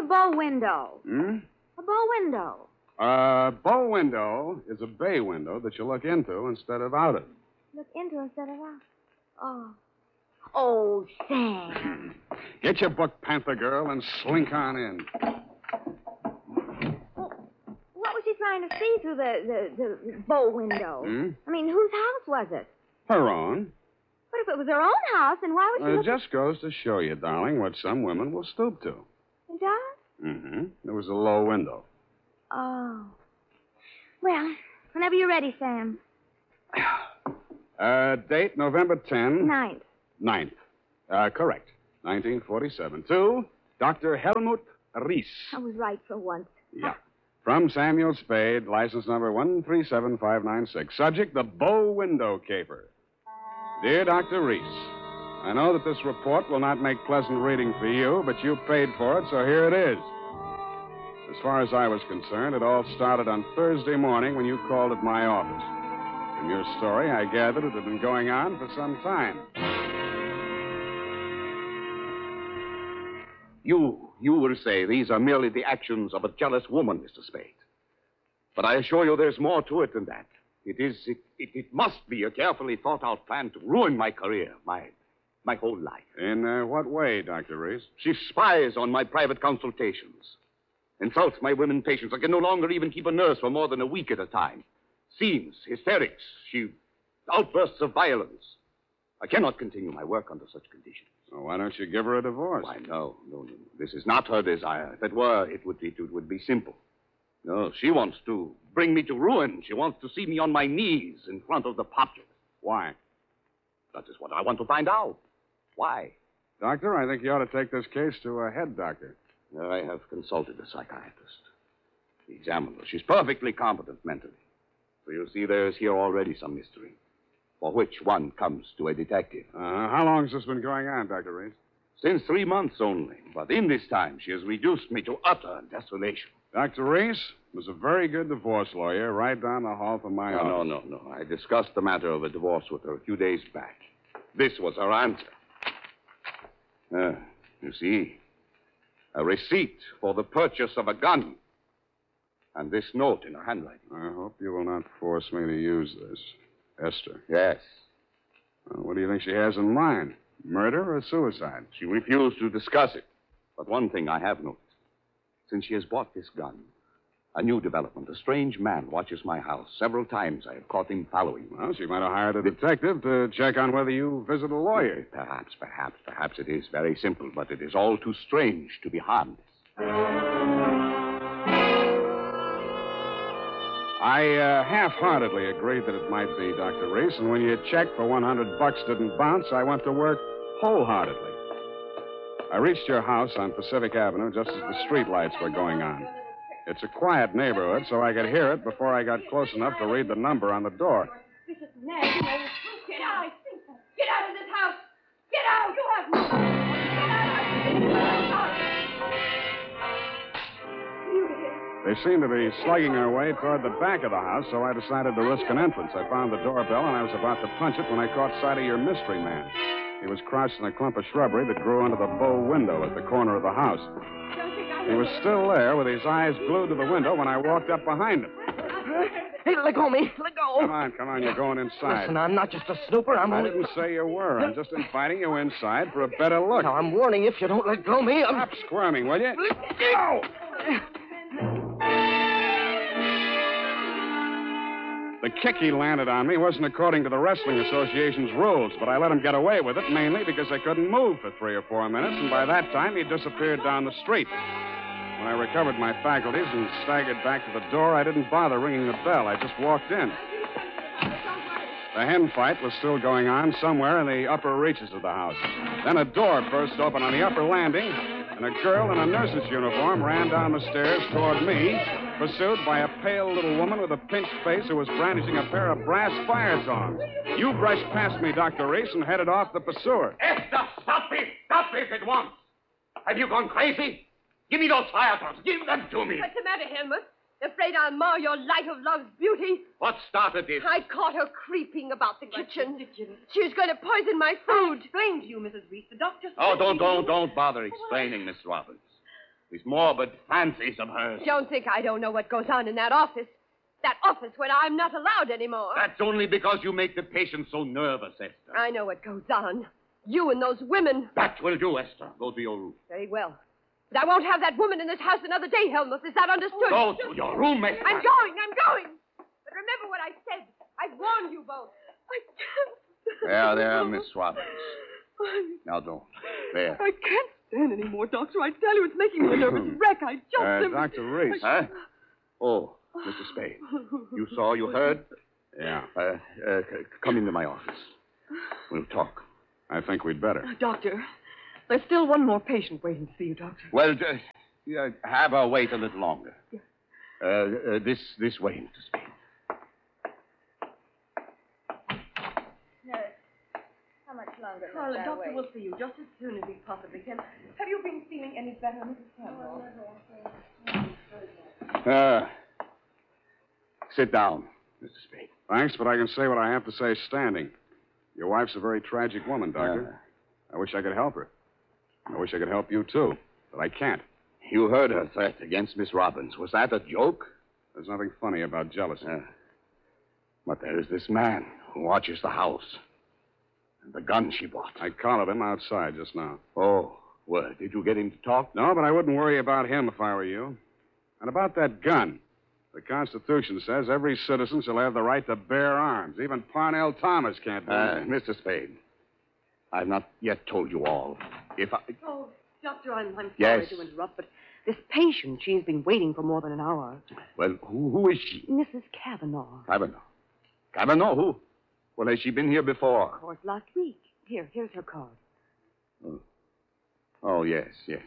a bow window? A bow window. A bow window is a bay window that you look into instead of out of. Look into instead of out. Oh. Oh, Sam. Get your book, Panther Girl, and slink on in. Well, what was she trying to see through the bow window? I mean, whose house was it? Her own. But if it was her own house, then why would she It just goes to show you, darling, what some women will stoop to. It does? There was a low window. Oh. Well, whenever you're ready, Sam. Date November 10. 9th. 9th. Correct. 1947. To Dr. Helmut Ries. I was right for once. Yeah. From Samuel Spade, license number 137596. Subject, the bow window caper. Dear Dr. Ries, I know that this report will not make pleasant reading for you, but you paid for it, so here it is. As far as I was concerned, it all started on Thursday morning when you called at my office. From your story, I gathered it had been going on for some time. You will say these are merely the actions of a jealous woman, Mr. Spade. But I assure you there's more to it than that. It must be a carefully thought-out plan to ruin my career, my whole life. In what way, Dr. Reese? She spies on my private consultations, insults my women patients. I can no longer even keep a nurse for more than a week at a time. Scenes, hysterics, outbursts of violence. I cannot continue my work under such conditions. Well, why don't you give her a divorce? Why, no. This is not her desire. If it were, it would be simple. No, she wants to bring me to ruin. She wants to see me on my knees in front of the populace. Why? That is what I want to find out. Why? Doctor, I think you ought to take this case to a head doctor. I have consulted a psychiatrist. He examined her. She's perfectly competent mentally. So you see, there is here already some mystery, for which one comes to a detective. How long has this been going on, Dr. Reese? Since 3 months only. But in this time, she has reduced me to utter desolation. Dr. Reese was a very good divorce lawyer right down the hall from my office. No. I discussed the matter of a divorce with her a few days back. This was her answer. You see, a receipt for the purchase of a gun. And this note in her handwriting. I hope you will not force me to use this. Esther. Yes. What do you think she has in mind? Murder or suicide? She refused to discuss it. But one thing I have noticed. Since she has bought this gun, a new development. A strange man watches my house. Several times I have caught him following me. Well, she might have hired a detective to check on whether you visit a lawyer. Perhaps it is very simple, but it is all too strange to be harmless. I half-heartedly agreed that it might be, Dr. Reese, and when your check for $100 didn't bounce, I went to work wholeheartedly. I reached your house on Pacific Avenue just as the streetlights were going on. It's a quiet neighborhood, so I could hear it before I got close enough to read the number on the door. Get out! Get out of this house! Get out! You have no... Get out! They seemed to be slugging their way toward the back of the house, so I decided to risk an entrance. I found the doorbell, and I was about to punch it when I caught sight of your mystery man. He was crouched in a clump of shrubbery that grew under the bow window at the corner of the house. He was still there with his eyes glued to the window when I walked up behind him. Hey, let go of me. Let go. Come on. You're going inside. Listen, I'm not just a snooper. I didn't say you were. I'm just inviting you inside for a better look. Now, I'm warning you, if you don't let go of me, Stop squirming, will you? Go! The kick he landed on me wasn't according to the Wrestling Association's rules, but I let him get away with it mainly because I couldn't move for 3 or 4 minutes, and by that time he disappeared down the street. When I recovered my faculties and staggered back to the door, I didn't bother ringing the bell. I just walked in. The hen fight was still going on somewhere in the upper reaches of the house. Then a door burst open on the upper landing, and a girl in a nurse's uniform ran down the stairs toward me, pursued by a pale little woman with a pinched face who was brandishing a pair of brass fire tongs. You brushed past me, Dr. Reese, and headed off the pursuer. Esther, stop it! Stop it at once! Have you gone crazy? Give me those fire tongs. Give them to me. What's the matter, Helmut? Afraid I'll mar your light of love's beauty? What started this? I caught her creeping about the kitchen. She was going to poison my food. I explained to you, Mrs. Reese. The doctor said... Oh, don't bother explaining, Miss Roberts. These morbid fancies of hers. Don't think I don't know what goes on in that office. That office when I'm not allowed anymore. That's only because you make the patient so nervous, Esther. I know what goes on. You and those women. That will do, Esther. Go to your room. Very well. But I won't have that woman in this house another day, Helmuth. Is that understood? Go to your room, Esther. I'm going. But remember what I said. I warned you both. I can't. There, Miss Robbins. Now don't. There. I can't stand any more, Doctor. I tell you, it's making me a nervous wreck. I just... Dr. Reese. Huh? Oh, Mr. Spade. You saw, you heard? Yeah. Come into my office. We'll talk. I think we'd better. Doctor, there's still one more patient waiting to see you, Doctor. Well, have her wait a little longer. This way, Mr. Spade. How much longer? Well, the doctor will see you just as soon as he possibly can. Have you been feeling any better, Mrs. Campbell? Sit down, Mr. Spade. Thanks, but I can say what I have to say standing. Your wife's a very tragic woman, Doctor. I wish I could help her. I wish I could help you, too, but I can't. You heard her threat against Miss Robbins. Was that a joke? There's nothing funny about jealousy. But there is this man who watches the house. And the gun she bought. I collared him outside just now. Oh, well, did you get him to talk? No, but I wouldn't worry about him if I were you. And about that gun. The Constitution says every citizen shall have the right to bear arms. Even Parnell Thomas can't do it. Mr. Spade, I've not yet told you all. If I... Oh, Doctor, I'm sorry Yes. to interrupt, but this patient, she's been waiting for more than an hour. Well, who is she? Mrs. Kavanaugh. Kavanaugh, who? Well, has she been here before? Of course, last week. Here's her card. Oh, yes.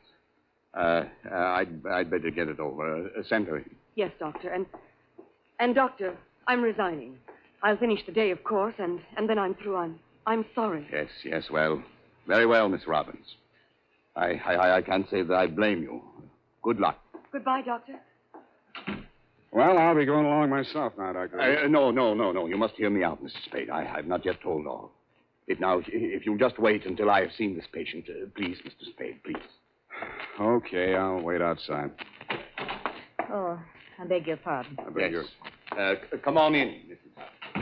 I'd better get it over. Send her in. Yes, Doctor, and Doctor, I'm resigning. I'll finish the day, of course, and then I'm through. I'm sorry. Yes, well. Very well, Miss Robbins. I can't say that I blame you. Good luck. Goodbye, Doctor. Well, I'll be going along myself now, Doctor. No. You must hear me out, Mrs. Spade. I've not yet told all. If you'll just wait until I have seen this patient, please, Mr. Spade, please. Okay, I'll wait outside. Oh, I beg your pardon. I beg yours. Come on in, Mrs.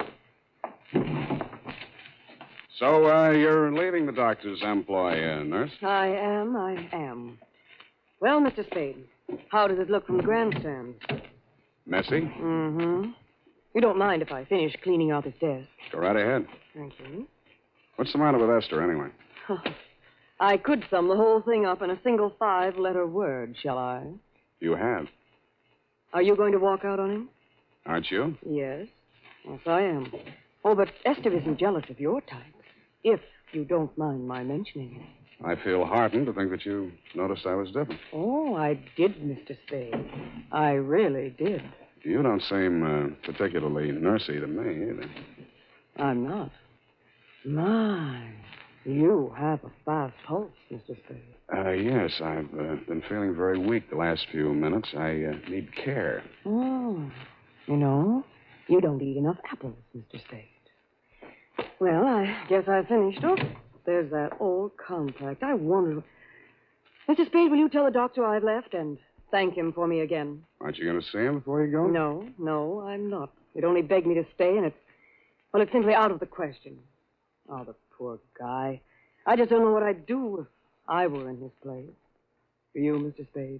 So, you're leaving the doctor's employ, nurse? I am. Well, Mr. Spade, how does it look from the grandstand? Messy? Mm-hmm. You don't mind if I finish cleaning out his desk? Go right ahead. Thank you. What's the matter with Esther, anyway? I could sum the whole thing up in a single 5-letter word, shall I? You have. Are you going to walk out on him? Aren't you? Yes, I am. Oh, but Esther isn't jealous of your type, if you don't mind my mentioning it. I feel heartened to think that you noticed I was different. Oh, I did, Mr. Spade. I really did. You don't seem particularly nursey to me, either. I'm not. My, you have a fast pulse, Mr. Spade. Yes, I've been feeling very weak the last few minutes. I need care. Oh, you don't eat enough apples, Mr. Spade. Well, I guess I finished. Oh, there's that old compact. I wonder... Mr. Spade, will you tell the doctor I've left and thank him for me again? Aren't you going to see him before you go? No, I'm not. He'd only begged me to stay, and it's simply out of the question. Oh, the poor guy. I just don't know what I'd do if I were in his place. For you, Mr. Spade.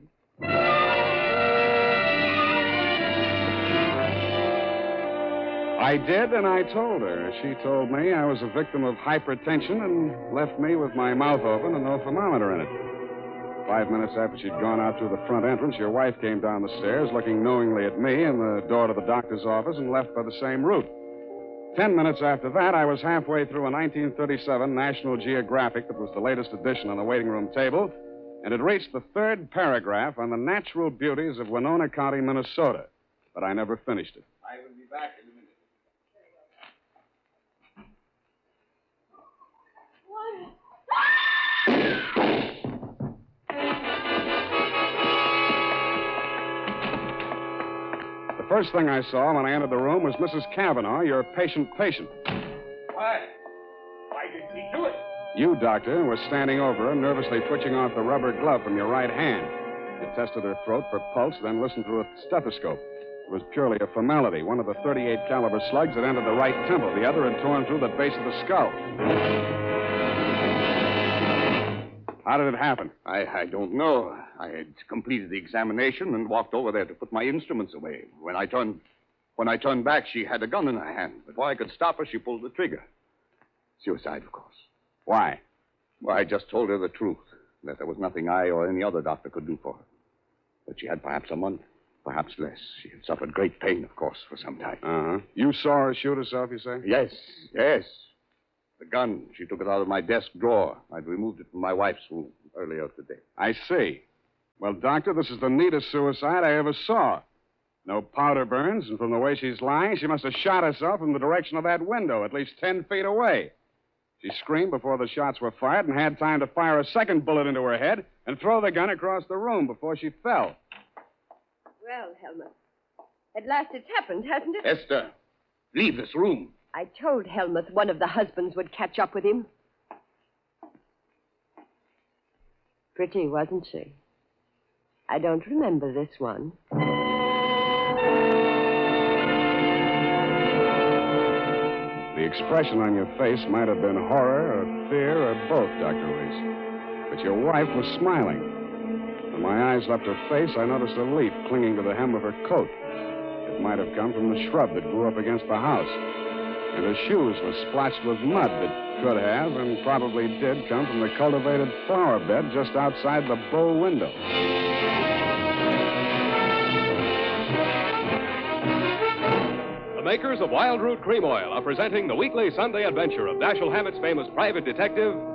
I did, and I told her. She told me I was a victim of hypertension and left me with my mouth open and no thermometer in it. 5 minutes after she'd gone out through the front entrance, your wife came down the stairs, looking knowingly at me and the door to the doctor's office, and left by the same route. 10 minutes after that, I was halfway through a 1937 National Geographic that was the latest edition on the waiting room table, and had reached the 3rd paragraph on the natural beauties of Winona County, Minnesota. But I never finished it. I will be back in a minute. The first thing I saw when I entered the room was Mrs. Kavanaugh, your patient. Why? Why did he do it? You, Doctor, were standing over her, nervously twitching off the rubber glove from your right hand. He tested her throat for pulse, then listened through a stethoscope. It was purely a formality. One of the .38 caliber slugs had entered the right temple. The other had torn through the base of the skull. How did it happen? I don't know. I had completed the examination and walked over there to put my instruments away. When I turned back, she had a gun in her hand. Before I could stop her, she pulled the trigger. Suicide, of course. Why? Well, I just told her the truth, that there was nothing I or any other doctor could do for her. But she had perhaps a month, perhaps less. She had suffered great pain, of course, for some time. Uh-huh. You saw her shoot herself, you say? Yes, yes. The gun, she took it out of my desk drawer. I'd removed it from my wife's room earlier today. I see. Well, Doctor, this is the neatest suicide I ever saw. No powder burns, and from the way she's lying, she must have shot herself from the direction of that window, at least 10 feet away. She screamed before the shots were fired and had time to fire a second bullet into her head and throw the gun across the room before she fell. Well, Helmut, at last it's happened, hasn't it? Esther, leave this room. I told Helmut one of the husbands would catch up with him. Pretty, wasn't she? I don't remember this one. The expression on your face might have been horror or fear or both, Dr. Reese. But your wife was smiling. When my eyes left her face, I noticed a leaf clinging to the hem of her coat. It might have come from the shrub that grew up against the house. And her shoes were splotched with mud that could have and probably did come from the cultivated flower bed just outside the bow window. The makers of Wild Root Cream Oil are presenting the weekly Sunday adventure of Dashiell Hammett's famous private detective,